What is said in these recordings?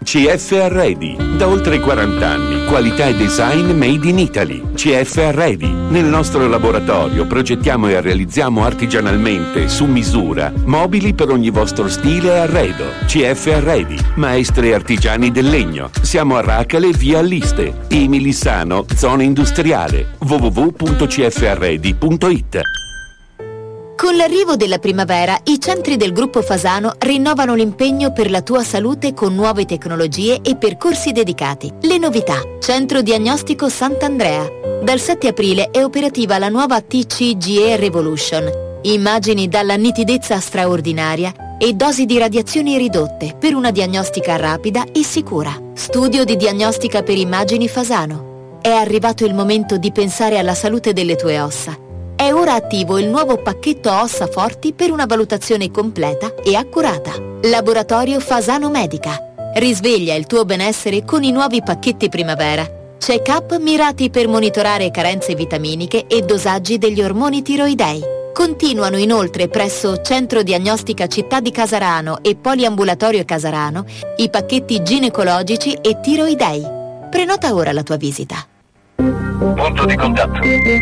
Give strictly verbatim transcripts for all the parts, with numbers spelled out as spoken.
C F Arredi, da oltre quaranta anni, qualità e design made in Italy. C F Arredi, nel nostro laboratorio progettiamo e realizziamo artigianalmente, su misura, mobili per ogni vostro stile e arredo. C F Arredi, maestri artigiani del legno. Siamo a Racale, via Alliste, e Milissano, zona industriale. w w w punto c f arredi punto i t. Con l'arrivo della primavera, i centri del gruppo Fasano rinnovano l'impegno per la tua salute con nuove tecnologie e percorsi dedicati. Le novità: Centro Diagnostico Sant'Andrea. Dal sette aprile è operativa la nuova T C G E Revolution. Immagini dalla nitidezza straordinaria e dosi di radiazioni ridotte per una diagnostica rapida e sicura. Studio di diagnostica per immagini Fasano. È arrivato il momento di pensare alla salute delle tue ossa. È ora attivo il nuovo pacchetto ossa forti per una valutazione completa e accurata. Laboratorio Fasano Medica. Risveglia il tuo benessere con i nuovi pacchetti primavera. Check-up mirati per monitorare carenze vitaminiche e dosaggi degli ormoni tiroidei. Continuano inoltre presso Centro Diagnostica Città di Casarano e Poliambulatorio Casarano i pacchetti ginecologici e tiroidei. Prenota ora la tua visita. Punto di contatto.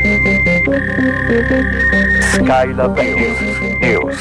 Skylab News.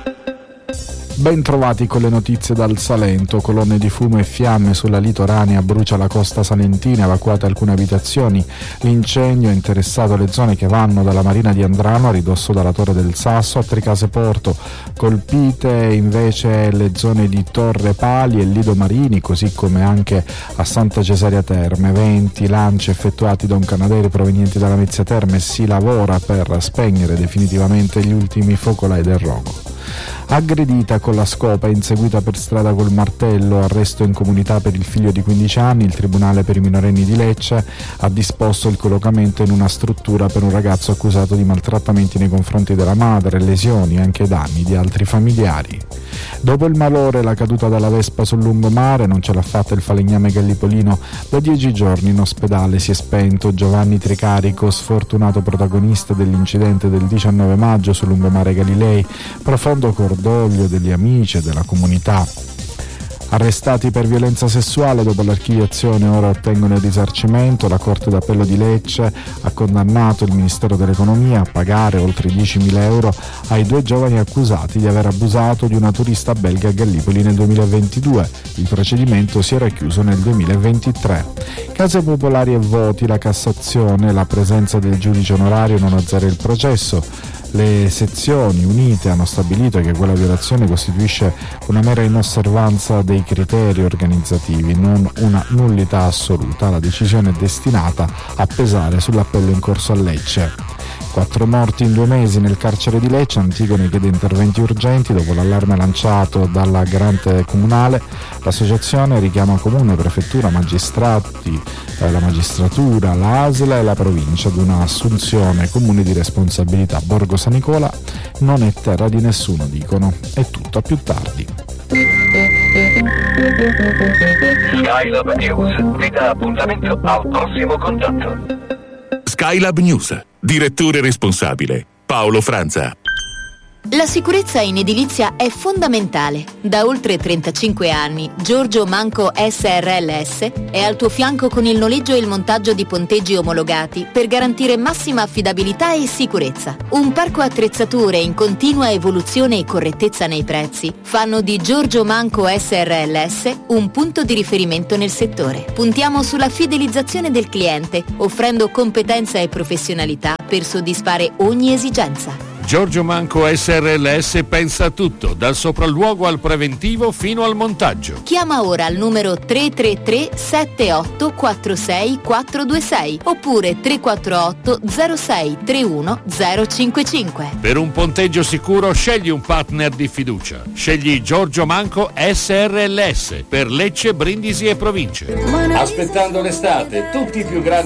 Ben trovati con le notizie dal Salento. Colonne di fumo e fiamme sulla litoranea, brucia la costa salentina, evacuate alcune abitazioni. L'incendio ha interessato le zone che vanno dalla Marina di Andrano a ridosso dalla Torre del Sasso a Tricase Porto. Colpite invece le zone di Torre Pali e Lido Marini, così come anche a Santa Cesaria Terme. Venti lanci effettuati da un Canadair provenienti dalla Mezzia Terme. Si lavora per spegnere definitivamente gli ultimi focolai del rogo. Aggredita con la scopa e inseguita per strada col martello, arresto in comunità per il figlio di quindici anni, il Tribunale per i minorenni di Lecce ha disposto il collocamento in una struttura per un ragazzo accusato di maltrattamenti nei confronti della madre, lesioni e anche danni di altri familiari. Dopo il malore, la caduta dalla Vespa sul lungomare, non ce l'ha fatta il falegname gallipolino. Da dieci giorni in ospedale si è spento Giovanni Tricarico, sfortunato protagonista dell'incidente del diciannove maggio sul lungomare Galilei. Profondo cordoglio degli amici e della comunità. Arrestati per violenza sessuale, dopo l'archiviazione ora ottengono il risarcimento. La Corte d'Appello di Lecce ha condannato il Ministero dell'Economia a pagare oltre diecimila euro ai due giovani accusati di aver abusato di una turista belga a Gallipoli nel duemilaventidue. Il procedimento si era chiuso nel duemilaventitré. Case popolari e voti, la Cassazione, la presenza del giudice onorario non azzera il processo. Le sezioni unite hanno stabilito che quella violazione costituisce una mera inosservanza dei criteri organizzativi, non una nullità assoluta. La decisione è destinata a pesare sull'appello in corso a Lecce. Quattro morti in due mesi nel carcere di Lecce. Antigone chiede interventi urgenti dopo l'allarme lanciato dalla garante comunale. L'associazione richiama comune, prefettura, magistrati, eh, la magistratura, l'A S L e la provincia ad una assunzione comune di responsabilità. Borgo San Nicola non è terra di nessuno, dicono. È tutto, a più tardi. Skylab News vi dà appuntamento al prossimo contatto. Skylab News. Direttore responsabile Paolo Franza. La sicurezza in edilizia è fondamentale. Da oltre trentacinque anni, Giorgio Manco S R L S è al tuo fianco con il noleggio e il montaggio di ponteggi omologati per garantire massima affidabilità e sicurezza. Un parco attrezzature in continua evoluzione e correttezza nei prezzi fanno di Giorgio Manco S R L S un punto di riferimento nel settore. Puntiamo sulla fidelizzazione del cliente, offrendo competenza e professionalità per soddisfare ogni esigenza. Giorgio Manco S R L S pensa a tutto, dal sopralluogo al preventivo fino al montaggio. Chiama ora al numero tre tre tre sette otto quattro sei quattro due sei oppure tre quattro otto zero sei tre uno zero cinque cinque. Per un ponteggio sicuro scegli un partner di fiducia. Scegli Giorgio Manco S R L S per Lecce, Brindisi e province. Aspettando l'estate, tutti i più grandi